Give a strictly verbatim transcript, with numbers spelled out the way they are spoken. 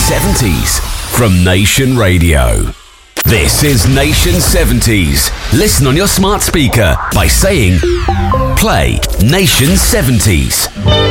seventies from Nation Radio. This is Nation seventies. Listen on your smart speaker by saying, play Nation seventies.